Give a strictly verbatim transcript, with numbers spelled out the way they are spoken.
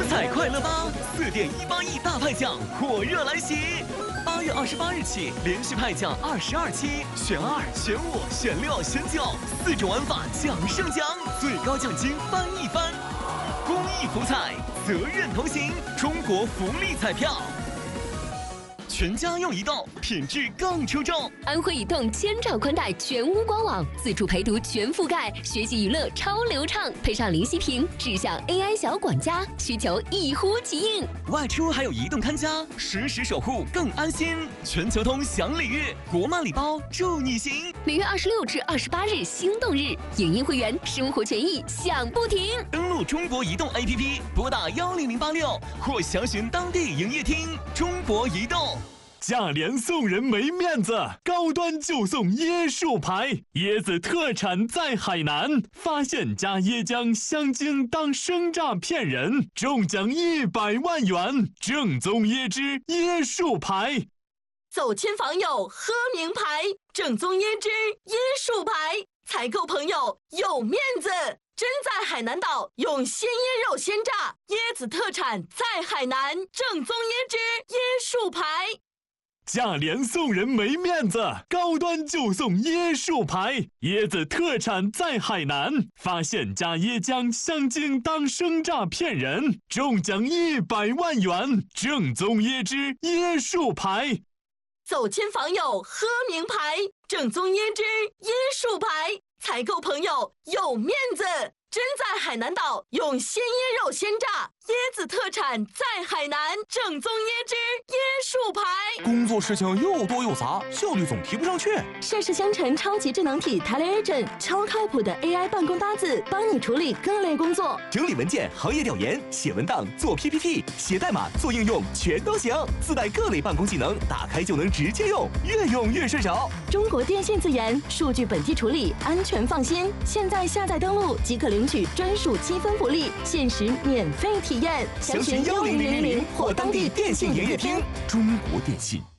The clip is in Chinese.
彩快乐吧！四点一八亿大派奖火热来袭，八月二十八日起连续派奖二十二期，选二、选五、选六、选九，四种玩法奖胜奖，最高奖金翻一番。公益福彩，责任同行，中国福利彩票。全家用移动，品质更出众。 安徽移动千兆宽带全屋官网，自助陪读全覆盖，学习娱乐超流畅，配上灵犀屏，智享 A I 小管家，需求一呼即应。 外出还有移动看家，实时守护更安心。全球通享礼遇，国漫礼包助你行。 每月二十六至二十八日心动日，影音会员生活权益享不停。 登录中国移动 A P P， 拨打幺零零八六或详询当地营业厅。中国移动。 价廉送人没面子，高端就送椰树牌，椰子特产在海南，发现加椰浆香精当生榨骗人，中奖一百万元，正宗椰汁椰树牌。 走亲访友喝名牌，正宗椰汁椰树牌，采购朋友有面子。真在海南岛用鲜椰肉鲜榨，椰子特产在海南，正宗椰汁椰树牌。 价廉送人没面子，高端就送椰树牌，椰子特产在海南，发现加椰浆香精当生榨骗人，中奖一百万元，正宗椰汁椰树牌。 走亲访友喝名牌，正宗椰汁椰树牌，采购朋友有面子。真在海南岛用鲜椰肉鲜榨，椰子特产在海南，正宗椰汁椰树牌。 工作事情又多又杂，效率总提不上去。 盛世香城超级智能体 TeleAgent， 超靠谱的 A I 办公搭子，帮你处理各类工作， 整理文件、行业调研、写文档、做 P P T、写代码、做应用，全都行。自带各类办公技能，打开就能直接用，越用越顺手。 中国电信自研，数据本地处理，安全放心。现在下载登录即可领取专属积分福利，限时免费体验。 详询幺零零零零或当地电信营业厅。中国电信。